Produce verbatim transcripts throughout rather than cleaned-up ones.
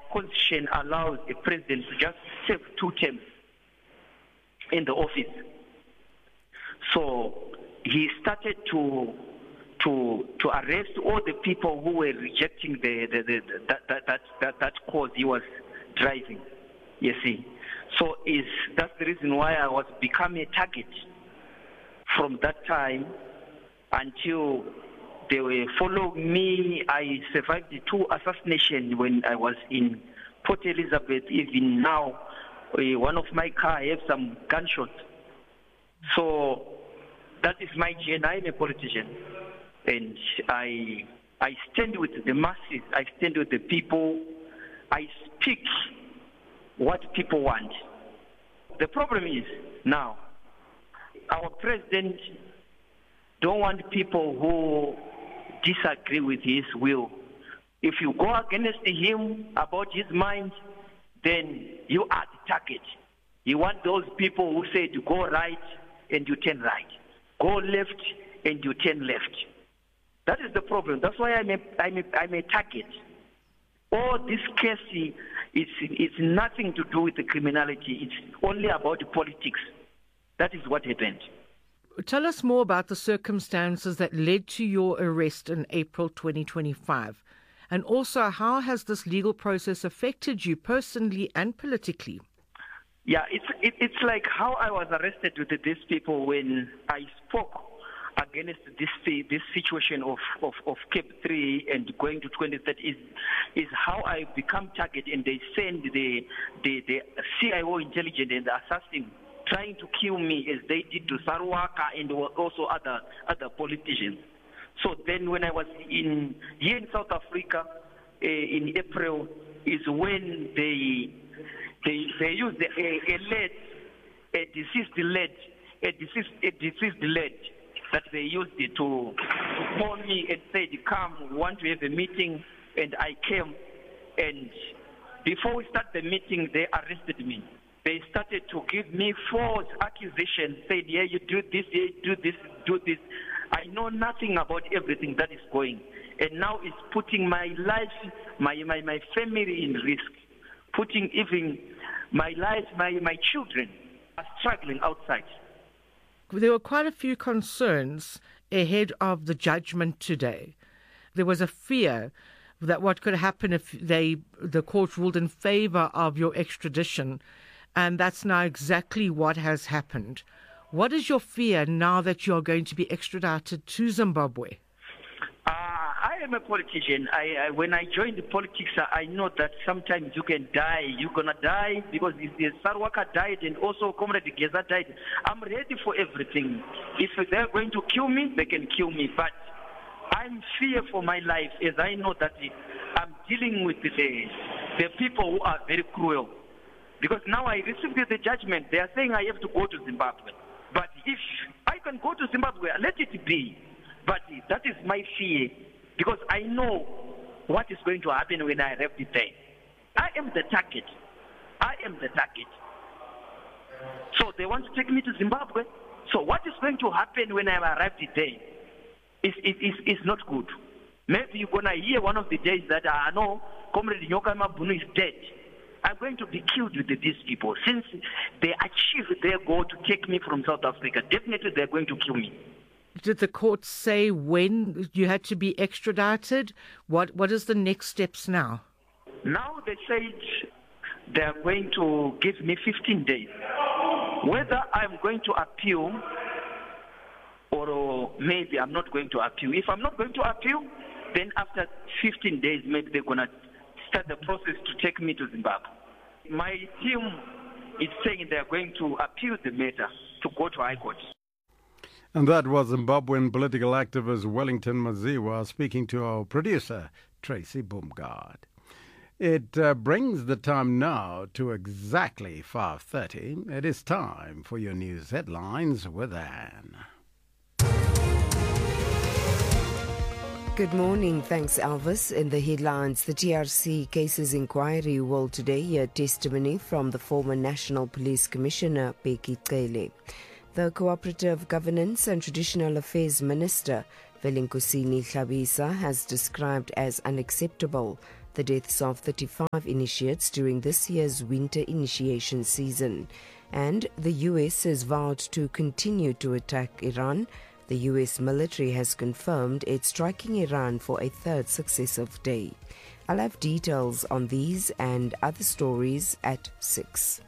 constitution allows a president to just serve two terms in the office. So he started to to to arrest all the people who were rejecting the, the, the, the that, that that that that cause he was driving. You see, so is that's the reason why I was becoming a target from that time until they were following me. I survived the two assassinations when I was in Port Elizabeth. Even now, uh, one of my car have some gunshots. So that is my journey. I'm a politician, and I I stand with the masses. I stand with the people. I speak what people want. The problem is now our president don't want people who disagree with his will. If you go against him about his mind, then you are the target. You want those people who say to go right and you turn right, go left and you turn left. That is the problem. That's why I'm a, I'm a, I'm a target. All this case is it's nothing to do with the criminality. It's only about the politics. That is what happened. Tell us more about the circumstances that led to your arrest in April twenty twenty-five. And also, how has this legal process affected you personally and politically? Yeah, it's it, it's like how I was arrested with these people when I spoke against this this situation of, of, of Cape three and going to twenty thirty is is how I become target, and they send the the, the C I O intelligence and the assassin trying to kill me as they did to Sarwaka and also other other politicians. So then when I was in here in South Africa uh, in April is when they they they used the, a, a lead, a deceased lead, a deceased a deceased lead that they used it to, to call me and said, come, we want to have a meeting, and I came, and before we start the meeting, they arrested me. They started to give me false accusations, said, yeah, you do this, yeah, you do this, do this. I know nothing about everything that is going. And now it's putting my life, my, my, my family in risk, putting even my life, my, my children are struggling outside. There were quite a few concerns ahead of the judgment today. There was a fear that what could happen if they the court ruled in favor of your extradition, and that's now exactly what has happened. What is your fear now that you're going to be extradited to Zimbabwe? Uh, I am a politician. I, I, when I joined the politics, I know that sometimes you can die. You're going to die because if the Sarwaka died and also Comrade Geza died. I'm ready for everything. If they're going to kill me, they can kill me. But I'm fear for my life as I know that I'm dealing with the, the people who are very cruel. Because now I received the judgment. They are saying I have to go to Zimbabwe. But if I can go to Zimbabwe, let it be. But that is my fear, because I know what is going to happen when I arrive there. I am the target. I am the target. So they want to take me to Zimbabwe. So what is going to happen when I arrive there is, is, is, is not good. Maybe you're going to hear one of the days that I know Comrade Nyoka Mabunu is dead. I'm going to be killed with these people. Since they achieved their goal to take me from South Africa, definitely they're going to kill me. Did the court say when you had to be extradited? What What is the next steps now? Now they said they're going to give me fifteen days. Whether I'm going to appeal or maybe I'm not going to appeal. If I'm not going to appeal, then after fifteen days, maybe they're going to start the process to take me to Zimbabwe. My team is saying they're going to appeal the matter to go to High Court. And that was Zimbabwean political activist Wellington Maziwa speaking to our producer, Tracy Boomgard. It uh, brings the time now to exactly five thirty. It is time for your news headlines with Anne. Good morning. Thanks, Elvis. In the headlines, the T R C Cases Inquiry will today hear testimony from the former National Police Commissioner, Bheki Cele. The Cooperative Governance and Traditional Affairs Minister, Vellinkosi Hlabisa, has described as unacceptable the deaths of thirty-five initiates during this year's winter initiation season. And the U S has vowed to continue to attack Iran. The U S military has confirmed it's striking Iran for a third successive day. I'll have details on these and other stories at six.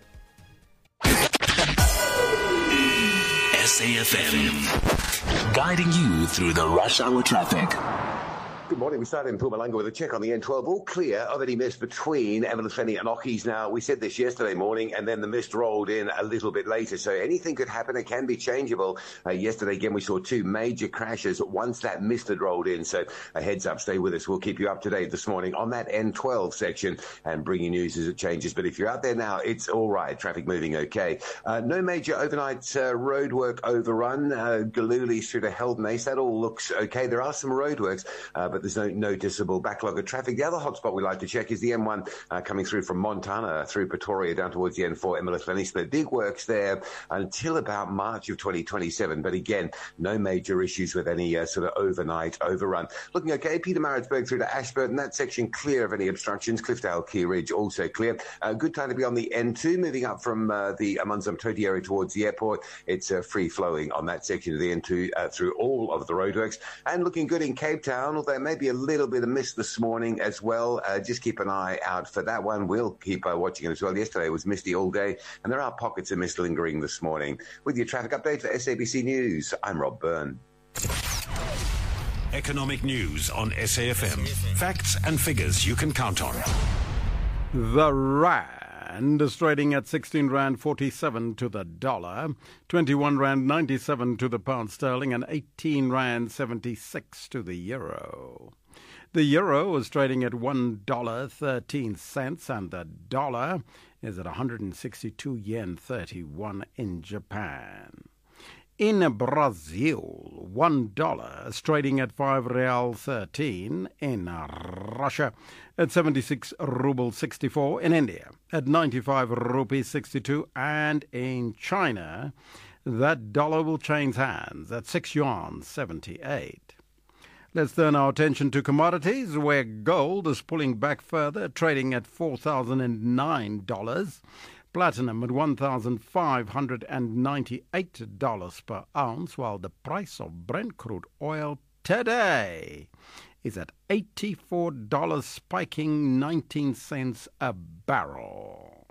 S A F M, guiding you through the rush hour traffic. Good morning. We started in Mpumalanga with a check on the N twelve. All clear of any mist between Evelyn and Ockies now. We said this yesterday morning, and then the mist rolled in a little bit later. So anything could happen. It can be changeable. Uh, yesterday, again, we saw two major crashes once that mist had rolled in. So a heads up, stay with us. We'll keep you up to date this morning on that N twelve section and bring you news as it changes. But if you're out there now, it's all right. Traffic moving okay. Uh, no major overnight uh, roadwork overrun. Uh, Galooly through to Heldnace. That all looks okay. There are some roadworks, uh, but there's no noticeable backlog of traffic. The other hotspot we like to check is the M one uh, coming through from Montana through Pretoria down towards the N four Emily Split. Big works there until about March of twenty twenty-seven. But again, no major issues with any uh, sort of overnight overrun. Looking okay. Peter Maritzburg through to Ashburton. That section clear of any obstructions. Cliffdale, Key Ridge also clear. Uh, good time to be on the N two moving up from uh, the Amanzam Toti area towards the airport. It's uh, free flowing on that section of the N two uh, through all of the roadworks. And looking good in Cape Town, although maybe a little bit of mist this morning as well. Uh, just keep an eye out for that one. We'll keep uh, watching it as well. Yesterday was misty all day, and there are pockets of mist lingering this morning. With your traffic update for S A B C News, I'm Rob Byrne. Economic news on S A F M. Facts and figures you can count on. The Rand is trading at sixteen rand forty-seven to the dollar, twenty-one rand ninety-seven to the pound sterling, and eighteen rand seventy-six to the euro. The euro is trading at one dollar thirteen cents, and the dollar is at one hundred sixty-two yen thirty-one in Japan. In Brazil, one dollar is trading at five real thirteen. In Russia, at seventy-six ruble sixty-four. In India, at ninety-five rupees sixty-two. And in China, that dollar will change hands at six yuan seventy-eight. Let's turn our attention to commodities, where gold is pulling back further, trading at four thousand nine dollars. Platinum at one thousand five hundred ninety-eight dollars per ounce, while the price of Brent crude oil today is at eighty-four dollars, spiking nineteen cents a barrel.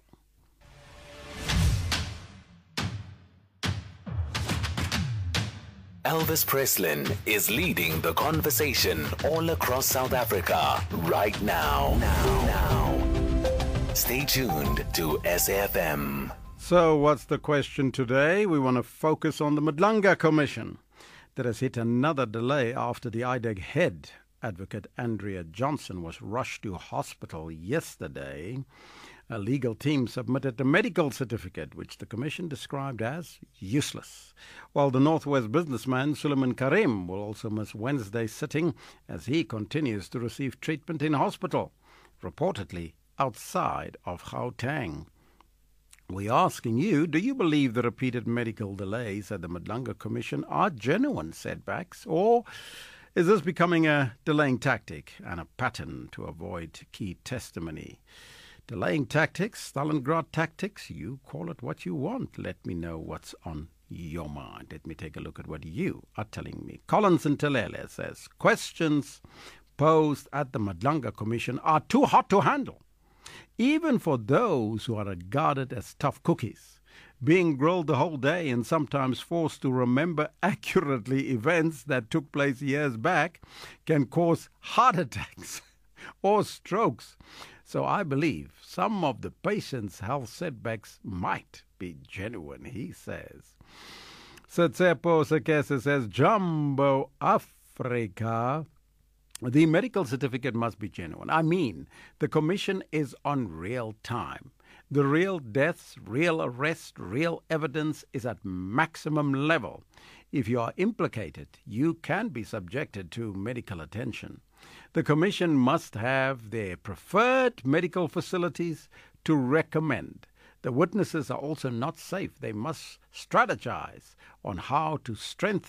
Elvis Preslin is leading the conversation all across South Africa right now. Now, now. Stay tuned to S A F M. So what's the question today? We want to focus on the Madlanga Commission that has hit another delay after the I D E G head, Advocate Andrea Johnson, was rushed to hospital yesterday. A legal team submitted a medical certificate, which the Commission described as useless. While the Northwest businessman, Suleiman Karim, will also miss Wednesday's sitting as he continues to receive treatment in hospital, reportedly outside of Gauteng. We're asking you, do you believe the repeated medical delays at the Madlanga Commission are genuine setbacks, or is this becoming a delaying tactic and a pattern to avoid key testimony? Delaying tactics, Stalingrad tactics, you call it what you want. Let me know what's on your mind. Let me take a look at what you are telling me. Collins in Telele says, questions posed at the Madlanga Commission are too hot to handle, even for those who are regarded as tough cookies. Being grilled the whole day and sometimes forced to remember accurately events that took place years back can cause heart attacks or strokes. So I believe some of the patient's health setbacks might be genuine, he says. Setsepo Sekese says, Jumbo Africa, the medical certificate must be genuine. I mean, the commission is on real time. The real deaths, real arrest, real evidence is at maximum level. If you are implicated, you can be subjected to medical attention. The Commission must have their preferred medical facilities to recommend. The witnesses are also not safe. They must strategize on how to strengthen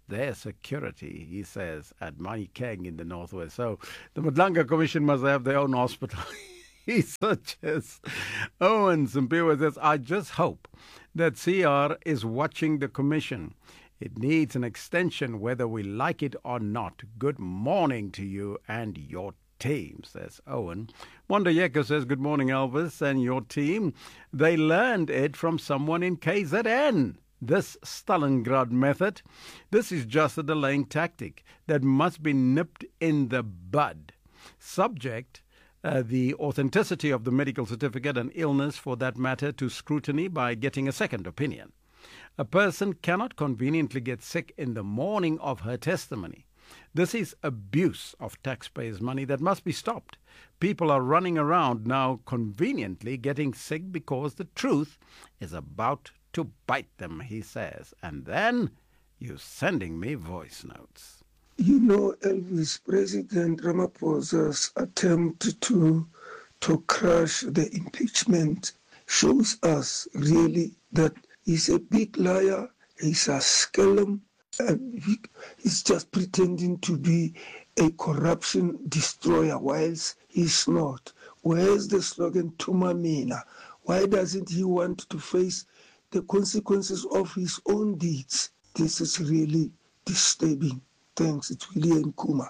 their security, he says, at Mahikeng in the northwest. So the Madlanga Commission must have their own hospital. He suggests. Owen Simpiwe says, I just hope that C R is watching the commission. It needs an extension whether we like it or not. Good morning to you and your team, says Owen. Wanda Yeko says, good morning, Elvis and your team. They learned it from someone in K Z N. This Stalingrad method. This is just a delaying tactic that must be nipped in the bud. Subject Uh, the authenticity of the medical certificate and illness, for that matter, to scrutiny by getting a second opinion. A person cannot conveniently get sick in the morning of her testimony. This is abuse of taxpayers' money that must be stopped. People are running around now conveniently getting sick because the truth is about to bite them, he says. And then you're sending me voice notes. You know, Elvis, President Ramaphosa's attempt to to crush the impeachment shows us really that he's a big liar, he's a scallum, and he, he's just pretending to be a corruption destroyer, whilst he's not. Where's the slogan, Tuma Mina? Why doesn't he want to face the consequences of his own deeds? This is really disturbing. Thanks, it's William Kuma.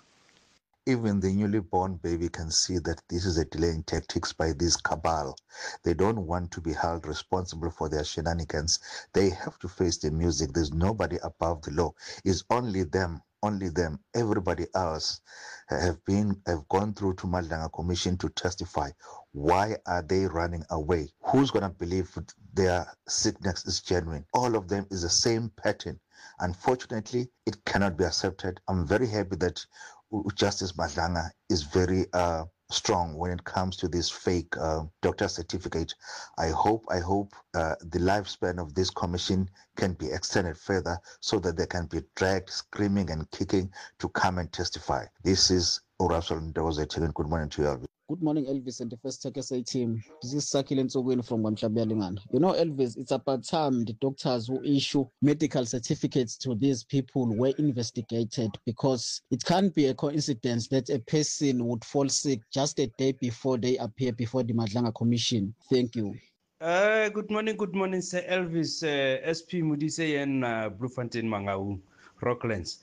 Even the newly born baby can see that this is a delaying tactics by this cabal. They don't want to be held responsible for their shenanigans. They have to face the music. There's nobody above the law. It's only them, only them. Everybody else have been have gone through to Madlanga Commission to testify. Why are they running away? Who's going to believe their sickness is genuine? All of them is the same pattern. Unfortunately, it cannot be accepted. I'm very happy that Justice Madlanga is very uh, strong when it comes to this fake uh, doctor certificate. I hope, I hope uh, the lifespan of this commission can be extended further so that they can be dragged, screaming and kicking to come and testify. This is Urasol Ndoze. Good morning to you, Elvis. Good morning, Elvis, and the First Tech S A team. This is Sakil Nsogwini from Wamshabelingan. You know, Elvis, it's about time the doctors who issue medical certificates to these people were investigated, because it can't be a coincidence that a person would fall sick just a day before they appear before the Madlanga Commission. Thank you. Uh, good morning, good morning, Sir Elvis, uh, S P Mudise and uh, Bloemfontein Mangaung. Rocklands.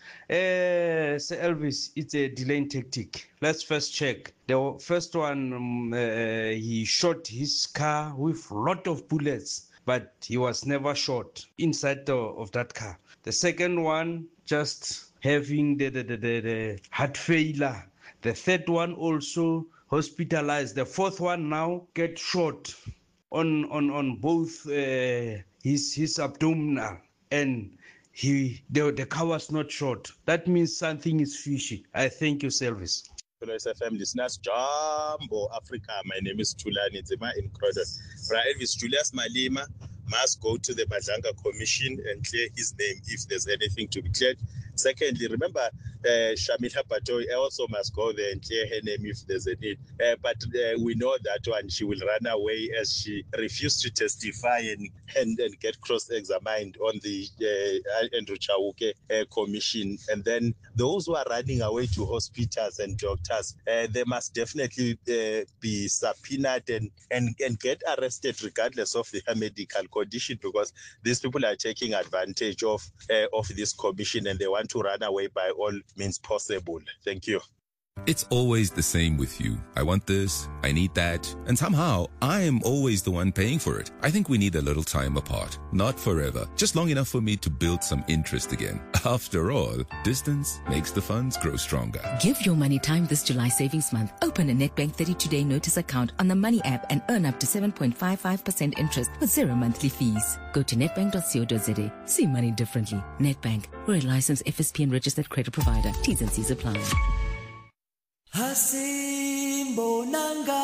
Uh, Sir Elvis, it's a delaying tactic. Let's first check. The first one, um, uh, he shot his car with a lot of bullets, but he was never shot inside the, of that car. The second one, just having the, the, the, the, the heart failure. The third one also hospitalized. The fourth one now get shot on, on, on both uh, his, his abdominal and He the, the car was not short. That means something is fishy. I thank you, Service. Hello, S F M listeners. Jumbo Africa. My name is Tulani Nzima in Croydon. Elvis Julius Malema must go to the Madlanga Commission and clear his name if there's anything to be cleared. Secondly, remember, uh, Shamila Patoi also must go there and clear her name if there's a need. Uh, but uh, we know that one, she will run away as she refused to testify and and, and get cross-examined on the uh, Andrew Chauke uh, commission. And then those who are running away to hospitals and doctors, uh, they must definitely uh, be subpoenaed and, and, and get arrested regardless of their medical condition, because these people are taking advantage of uh, of this commission and they want to run away by all means possible. Thank you. It's always the same with you. I want this, I need that, and somehow I am always the one paying for it. I think we need a little time apart. Not forever, just long enough for me to build some interest again. After all, distance makes the funds grow stronger. Give your money time this July savings month. Open a Nedbank thirty-two day notice account on the Money app and earn up to seven point five five percent interest with zero monthly fees. Go to nedbank dot co dot za. See money differently. Nedbank, we're a licensed F S P and registered credit provider. T's and C's apply. Hasimbonanga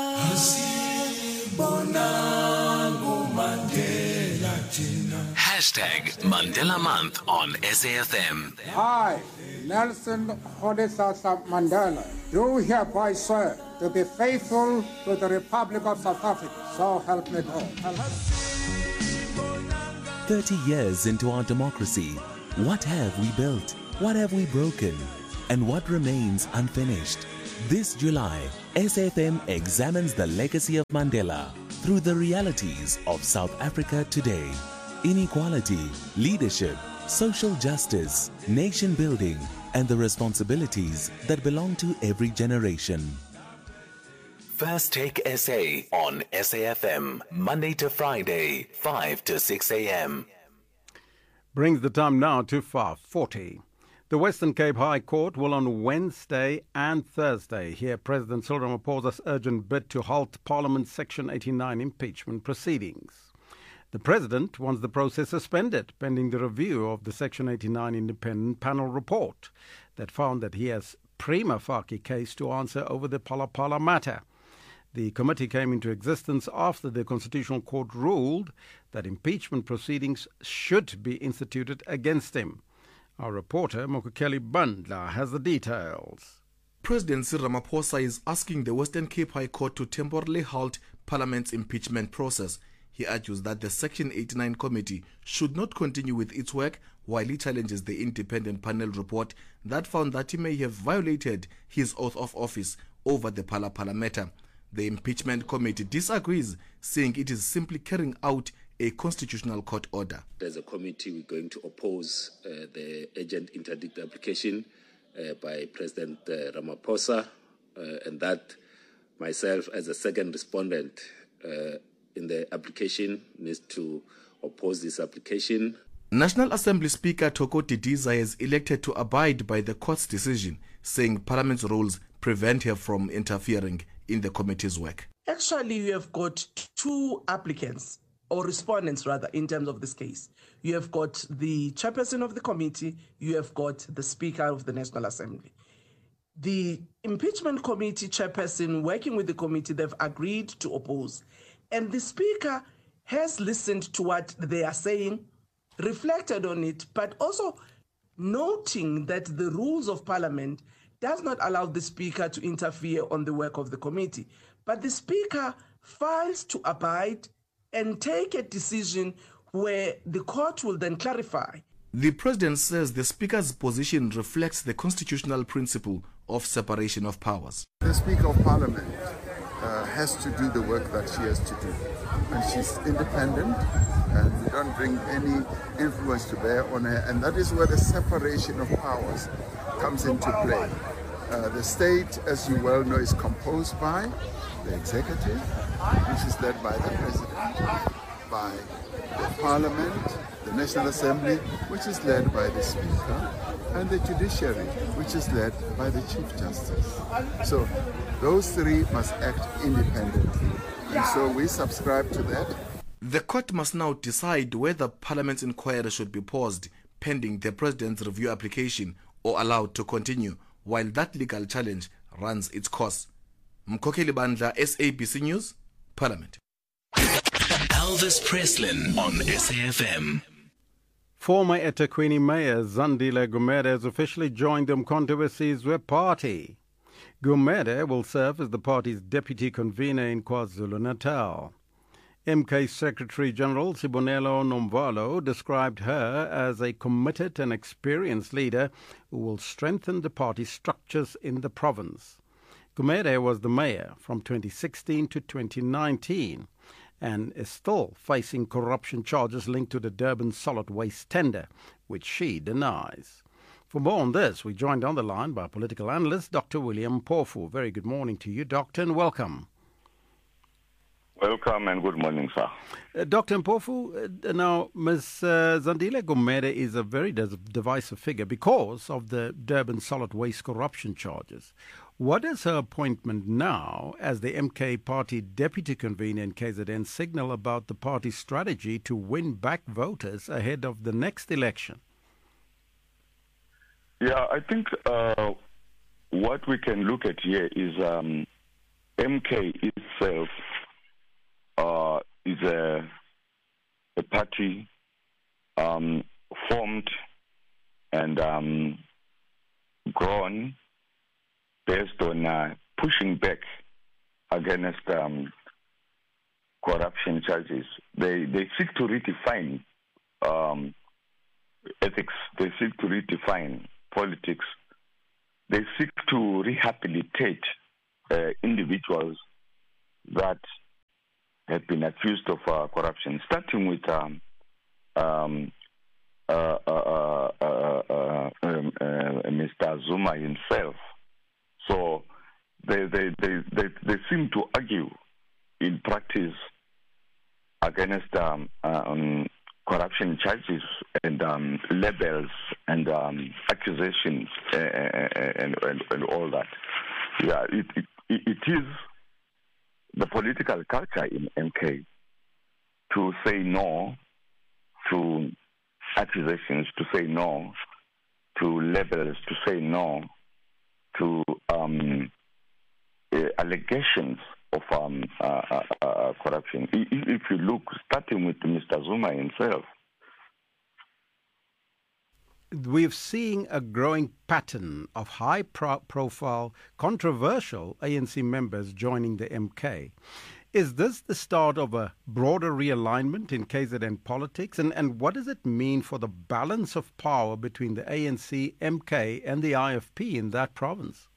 Hasimbonanga Mandela Tina. Hashtag Mandela Month on S A F M. I, Nelson Rolihlahla Mandela, do hereby swear to be faithful to the Republic of South Africa. So help me God. thirty years into our democracy, What have we built? What have we broken? And what remains unfinished? This July, S F M examines the legacy of Mandela through the realities of South Africa today. Inequality, leadership, social justice, nation building, and the responsibilities that belong to every generation. First Take S A on S A F M, Monday to Friday, five to six a.m. Brings the time now to five forty. The Western Cape High Court will on Wednesday and Thursday hear President Cyril Ramaphosa's urgent bid to halt Parliament's Section eighty-nine impeachment proceedings. The President wants the process suspended pending the review of the Section eighty-nine independent panel report that found that he has prima facie case to answer over the Phala Phala matter. The committee came into existence after the Constitutional Court ruled that impeachment proceedings should be instituted against him. Our reporter, Mokukeli Bandla, has the details. President Cyril Ramaphosa is asking the Western Cape High Court to temporarily halt Parliament's impeachment process. He argues that the Section eighty-nine committee should not continue with its work while he challenges the independent panel report that found that he may have violated his oath of office over the Phala Phala matter. The impeachment committee disagrees, saying it is simply carrying out a constitutional court order. As a committee, we're going to oppose uh, the urgent interdict application uh, by President uh, Ramaphosa, uh, and that myself as a second respondent uh, in the application needs to oppose this application. National Assembly Speaker Thoko Didiza is elected to abide by the court's decision, saying Parliament's rules prevent her from interfering in the committee's work. Actually, you have got two applicants, or respondents rather, in terms of this case. You have got the chairperson of the committee, you have got the Speaker of the National Assembly. The impeachment committee chairperson working with the committee, they've agreed to oppose. And the Speaker has listened to what they are saying, reflected on it, but also noting that the rules of Parliament does not allow the Speaker to interfere on the work of the committee. But the Speaker files to abide and take a decision where the court will then clarify. The President says the Speaker's position reflects the constitutional principle of separation of powers. The Speaker of Parliament uh, has to do the work that she has to do. And she's independent, and we don't bring any influence to bear on her. And that is where the separation of powers comes into play. Uh, the state, as you well know, is composed by the executive, which is led by the president, by the parliament, the National Assembly, which is led by the Speaker, and the judiciary, which is led by the Chief Justice. So those three must act independently. And so we subscribe to that. The court must now decide whether Parliament's inquiry should be paused pending the President's review application or allowed to continue while that legal challenge runs its course. Mkokeli Bandla, S A B C News, Parliament. Elvis Preslin on S A F M. Former eThekwini Mayor Zandile Gumede has officially joined the Umkhonto weSizwe Party. Gumede will serve as the party's deputy convener in KwaZulu-Natal. M K Secretary General Sibonelo Nomvalo described her as a committed and experienced leader who will strengthen the party's structures in the province. Gumede was the mayor from twenty sixteen to twenty nineteen and is still facing corruption charges linked to the Durban solid waste tender, which she denies. For more on this, we joined on the line by political analyst Doctor William Mpofu. Very good morning to you, Doctor, and welcome. Welcome and good morning, sir. Uh, Doctor Mpofu, uh, now Miz Uh, Zandile Gumede is a very dis- divisive figure because of the Durban solid waste corruption charges. What does her appointment now as the M K party deputy convener in K Z N signal about the party's strategy to win back voters ahead of the next election? Yeah, I think uh, what we can look at here is um, M K itself uh, is a, a party um, formed and um, grown based on uh, pushing back against um, corruption charges. They they seek to redefine um, ethics. They seek to redefine politics. They seek to rehabilitate uh, individuals that have been accused of uh, corruption, starting with um, um, uh, uh, uh, uh, uh, um, uh, Mister Zuma himself. So they, they, they, they, they seem to argue in practice against um, uh, um, corruption charges and um, labels and um, accusations and, and, and, and all that. Yeah, it, it, it is the political culture in M K to say no to accusations, to say no to labels, to say no to um, uh, allegations of um, uh, uh, uh, corruption. If you look, starting with Mister Zuma himself, we're seeing a growing pattern of high-profile, controversial A N C members joining the M K. Is this the start of a broader realignment in K Z N politics? And, and what does it mean for the balance of power between the A N C, M K, and the I F P in that province?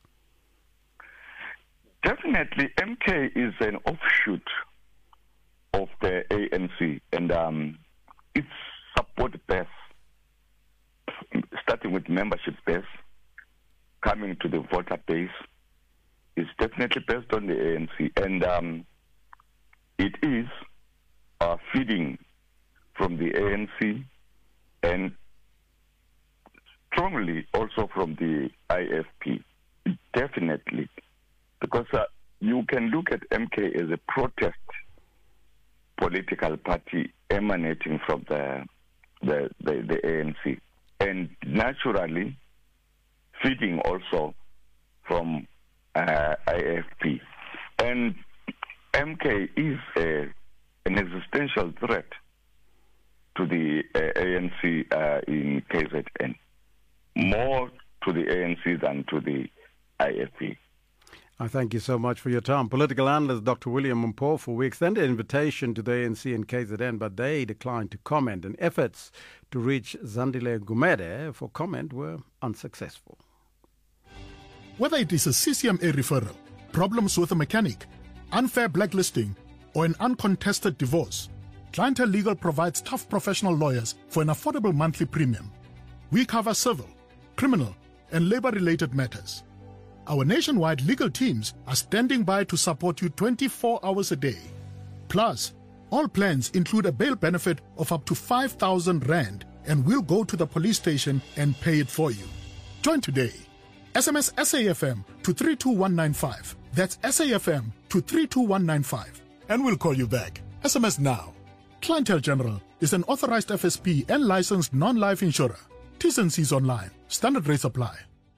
Definitely, M K is an offshoot of the A N C, and um, its support base, starting with membership base, coming to the voter base, is definitely based on the A N C, and um, it is uh, feeding from the A N C and strongly also from the I F P, definitely. Because uh, you can look at M K as a protest political party emanating from the the, the, the A N C, and naturally feeding also from uh, I F P. And M K is a, an existential threat to the uh, A N C uh, in K Z N, more to the A N C than to the I F P. I thank you so much for your time. Political analyst Doctor William Mpofu. We extended an invitation to the A N C and K Z N, but they declined to comment, and efforts to reach Zandile Gumede for comment were unsuccessful. Whether it is a C C M A referral, problems with a mechanic, unfair blacklisting, or an uncontested divorce, Clientele Legal provides tough professional lawyers for an affordable monthly premium. We cover civil, criminal, and labor-related matters. Our nationwide legal teams are standing by to support you twenty-four hours a day. Plus, all plans include a bail benefit of up to five thousand rand, and we'll go to the police station and pay it for you. Join today. S M S S A F M to three two one nine five. That's S A F M to three two one nine five. And we'll call you back. S M S now. Clientele General is an authorized F S P and licensed non-life insurer. T's and C's online. Standard rates apply.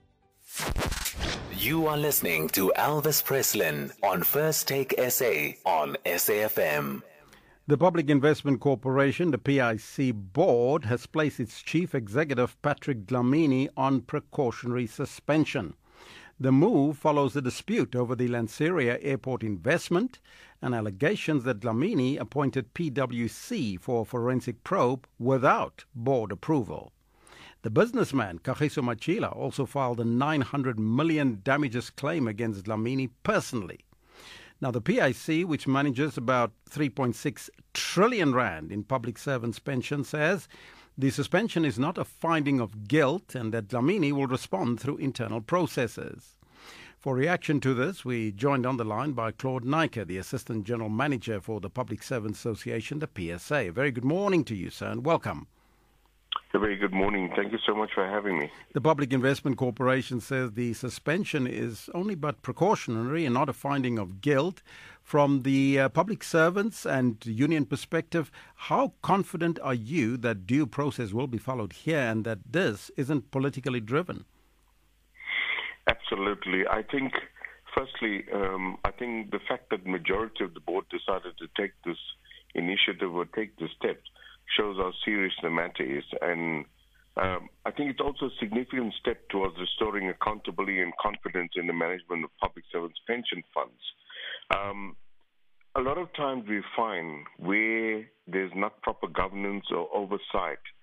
You are listening to Elvis Preslin on First Take S A on S A F M. The Public Investment Corporation, the P I C board, has placed its chief executive, Patrick Dlamini, on precautionary suspension. The move follows a dispute over the Lanseria Airport investment and allegations that Dlamini appointed P W C for a forensic probe without board approval. The businessman, Kagiso Machila, also filed a nine hundred million damages claim against Dlamini personally. Now, the P I C, which manages about three point six trillion rand in public servants' pension, says the suspension is not a finding of guilt and that Dlamini will respond through internal processes. For reaction to this, we joined on the line by Claude Naicker, the Assistant General Manager for the Public Servants Association, the P S A. Very good morning to you, sir, and welcome. A very good morning. Thank you so much for having me. The Public Investment Corporation says the suspension is only but precautionary and not a finding of guilt. From the uh, public servants and union perspective, how confident are you that due process will be followed here and that this isn't politically driven? Absolutely. I think, firstly, um, I think the fact that the majority of the board decided to take this initiative or take this step shows how serious the matter is. And um, I think it's also a significant step towards restoring accountability and confidence in the management of public servants' pension funds. Um, a lot of times we find where there's not proper governance or oversight,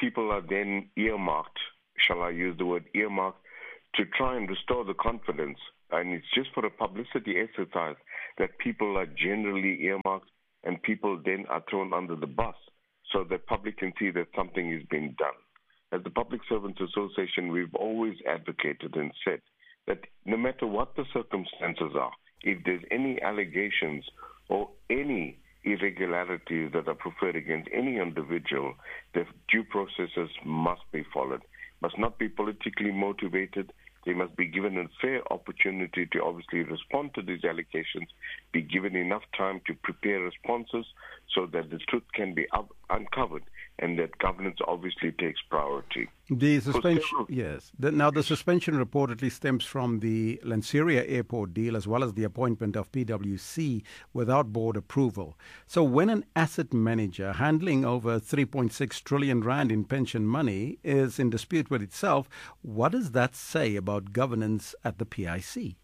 people are then earmarked, shall I use the word earmarked, to try and restore the confidence. And it's just for a publicity exercise that people are generally earmarked and people then are thrown under the bus so that public can see that something is being done. As the Public Servants Association, we've always advocated and said that no matter what the circumstances are, if there's any allegations or any irregularities that are preferred against any individual, the due processes must be followed. Must not be politically motivated. They must be given a fair opportunity to obviously respond to these allegations, be given enough time to prepare responses so that the truth can be up- uncovered and that governance obviously takes priority. The suspension, yes. The, now, the suspension reportedly stems from the Lanseria Airport deal as well as the appointment of P W C without board approval. So when an asset manager handling over three point six trillion rand in pension money is in dispute with itself, what does that say about governance at the P I C?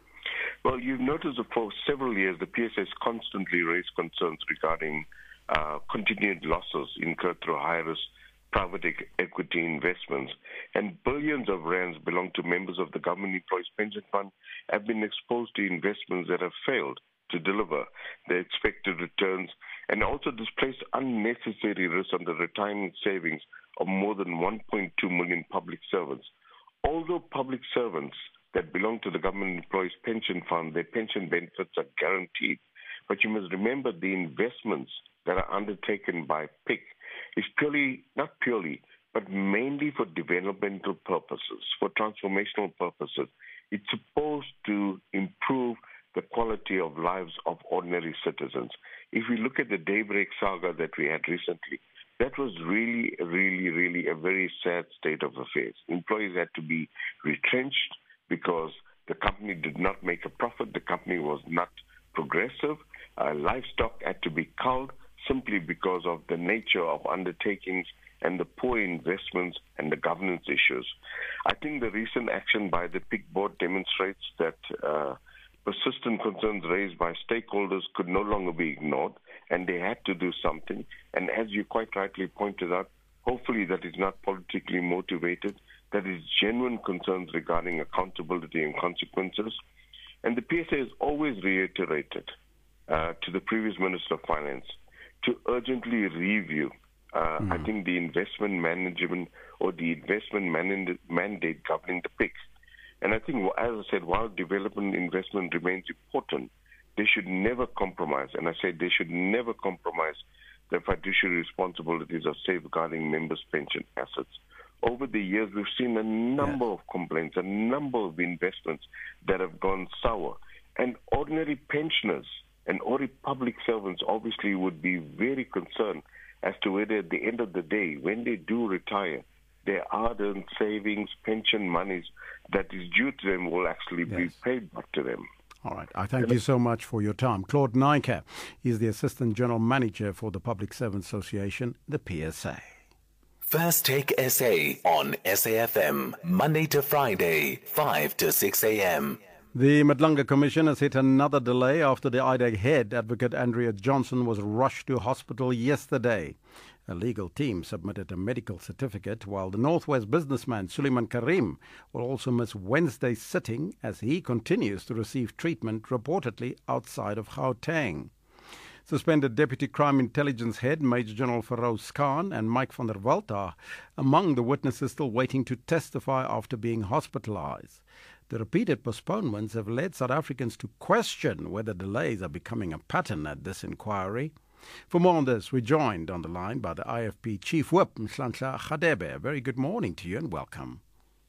Well, you've noticed that for several years, the P S A has constantly raised concerns regarding uh, continued losses incurred through high-risk private e- equity investments, and billions of rands belong to members of the Government Employees Pension Fund have been exposed to investments that have failed to deliver the expected returns and also displaced unnecessary risk on the retirement savings of more than one point two million public servants. Although public servants that belong to the Government Employees Pension Fund, their pension benefits are guaranteed. But you must remember the investments that are undertaken by P I C is purely, not purely, but mainly for developmental purposes, for transformational purposes. It's supposed to improve the quality of lives of ordinary citizens. If we look at the Daybreak saga that we had recently, that was really, really, really a very sad state of affairs. Employees had to be retrenched because the company did not make a profit, the company was not progressive, uh, livestock had to be culled simply because of the nature of undertakings and the poor investments and the governance issues. I think the recent action by the P I C board demonstrates that uh, persistent concerns raised by stakeholders could no longer be ignored, and they had to do something. And as you quite rightly pointed out, hopefully that is not politically motivated, that is genuine concerns regarding accountability and consequences. And the P S A has always reiterated uh, to the previous Minister of Finance to urgently review, uh, mm. I think, the investment management or the investment man- mandate governing the P I C. And I think, as I said, while development investment remains important, they should never compromise, and I say they should never compromise the fiduciary responsibilities of safeguarding members' pension assets. Over the years, we've seen a number yes. of complaints, a number of investments that have gone sour. And ordinary pensioners and ordinary public servants obviously would be very concerned as to whether at the end of the day, when they do retire, their hard-earned savings, pension monies that is due to them will actually yes. be paid back to them. All right. I thank you so much for your time. Claude Naika is the Assistant General Manager for the Public Servants Association, the P S A. First Take S A on S A F M, Monday to Friday, five to six a.m. The Madlanga Commission has hit another delay after the I D E G head, Advocate Andrea Johnson, was rushed to hospital yesterday. A legal team submitted a medical certificate, while the Northwest businessman Suleiman Karim will also miss Wednesday's sitting as he continues to receive treatment reportedly outside of Gauteng. Suspended Deputy Crime Intelligence Head Major General Feroz Khan and Mike van der Walt are among the witnesses still waiting to testify after being hospitalized. The repeated postponements have led South Africans to question whether delays are becoming a pattern at this inquiry. For more on this, we're joined on the line by the I F P Chief Whip, Nhlanhla Radebe. Very good morning to you and welcome.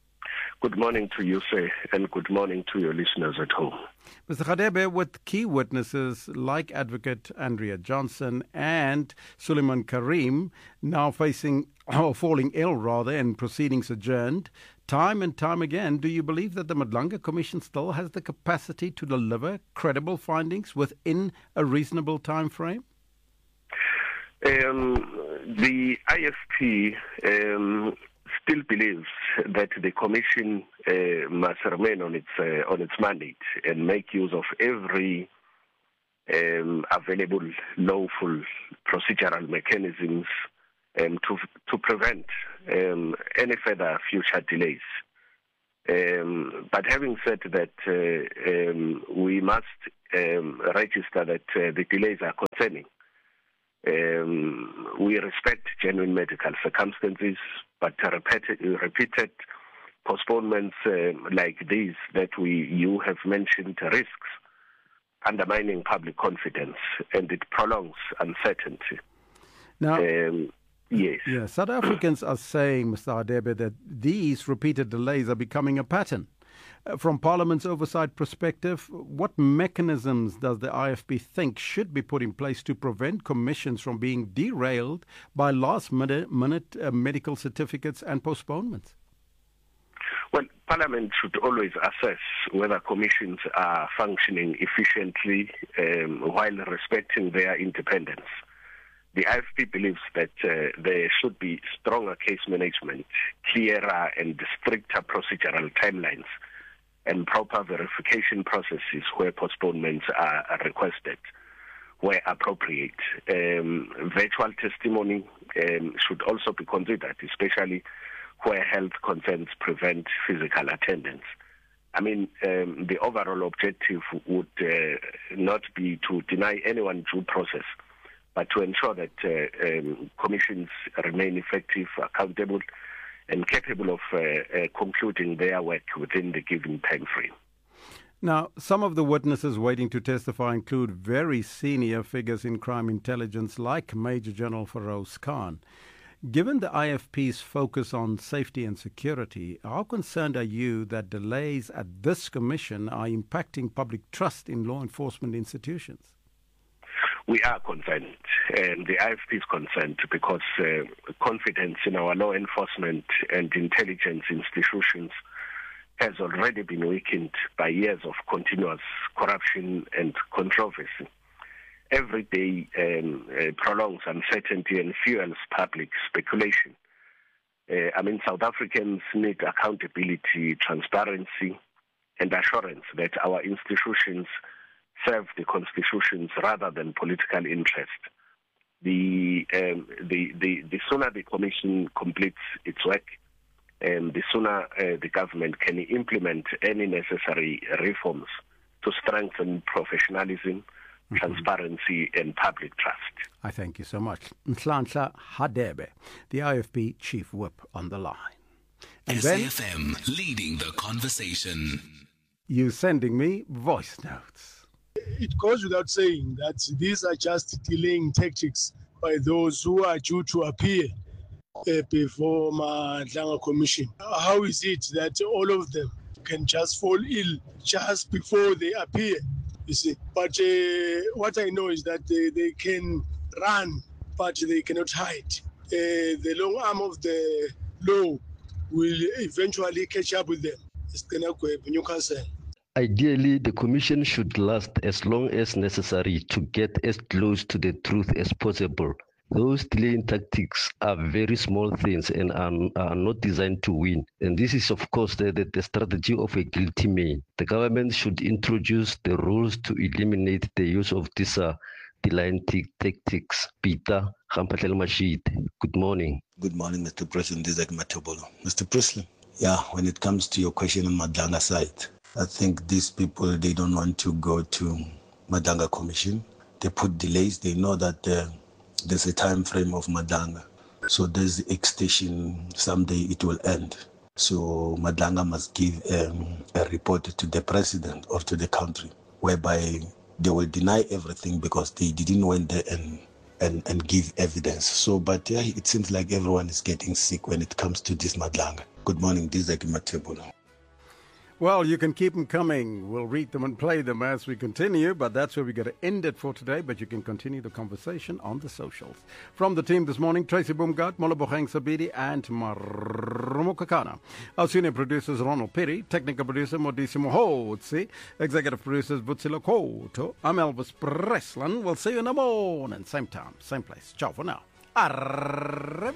Good morning to you, Faye, and good morning to your listeners at home. Mister Radebe, with key witnesses like Advocate Andrea Johnson and Suleiman Karim now facing, or falling ill rather, and proceedings adjourned, time and time again, do you believe that the Madlanga Commission still has the capacity to deliver credible findings within a reasonable time frame? Um, the I F P um, still believes that the Commission uh, must remain on its uh, on its mandate and make use of every um, available lawful procedural mechanisms um, to to prevent um, any further future delays. Um, but having said that, uh, um, we must um, register that uh, the delays are concerning. Um, we respect genuine medical circumstances, but repeated, repeated postponements uh, like these that we you have mentioned risks undermining public confidence, and it prolongs uncertainty. Now, um, yes. Yeah, South Africans are saying, Mister Hadebe, that these repeated delays are becoming a pattern. Uh, from Parliament's oversight perspective, what mechanisms does the I F P think should be put in place to prevent commissions from being derailed by last-minute minute, uh, medical certificates and postponements? Well, Parliament should always assess whether commissions are functioning efficiently um, while respecting their independence. The I F P believes that uh, there should be stronger case management, clearer and stricter procedural timelines, and proper verification processes where postponements are requested, where appropriate. Um, virtual testimony um, should also be considered, especially where health concerns prevent physical attendance. I mean, um, the overall objective would uh, not be to deny anyone due process, but to ensure that uh, um, commissions remain effective, accountable, and capable of uh, uh, concluding their work within the given time frame. Now, some of the witnesses waiting to testify include very senior figures in crime intelligence like Major General Feroz Khan. Given the I F P's focus on safety and security, how concerned are you that delays at this commission are impacting public trust in law enforcement institutions? We are concerned, and the I F P is concerned because uh, confidence in our law enforcement and intelligence institutions has already been weakened by years of continuous corruption and controversy. Every day um, uh, prolongs uncertainty and fuels public speculation. Uh, I mean, South Africans need accountability, transparency, and assurance that our institutions serve the constitutions rather than political interest. The, um, the, the, the sooner the Commission completes its work, um, the sooner uh, the government can implement any necessary reforms to strengthen professionalism, mm-hmm. transparency, and public trust. I thank you so much. Nhlanhla Hadebe, the I F P Chief Whip, on the line. And S A F M leading the conversation. You sending me voice notes. It goes without saying that these are just delaying tactics by those who are due to appear uh, before Madlanga Commission. How is it that all of them can just fall ill just before they appear, you see? But uh, what I know is that they, they can run, but they cannot hide. Uh, the long arm of the law will eventually catch up with them. It's Newcastle. Ideally, the commission should last as long as necessary to get as close to the truth as possible. Those delaying tactics are very small things and are, are not designed to win. And this is, of course, the, the, the strategy of a guilty man. The government should introduce the rules to eliminate the use of these uh, delaying tactics. Peter Hampatel Mashid, good morning. Good morning, Mister President. This is Matobolo. Mister President, yeah, when it comes to your question on Madlanga side, I think these people, they don't want to go to Madlanga Commission. They put delays. They know that uh, there's a time frame of Madlanga. So there's the extension. Someday it will end. So Madlanga must give um, a report to the president or to the country, whereby they will deny everything because they didn't went there and, and, and give evidence. So, but yeah, it seems like everyone is getting sick when it comes to this Madlanga. Good morning. This is Akimatebo. Well, you can keep them coming. We'll read them and play them as we continue, but that's where we're going to end it for today. But you can continue the conversation on the socials. From the team this morning, Tracy Boomgard, Molobogeng Sabidi, and Marumo Kakana. Our senior producers, Ronald Perry, technical producer, Modisi Mohotsi, executive producers, Butsilo Koto. I'm Elvis Preslan. We'll see you in the morning, same time, same place. Ciao for now. Arre-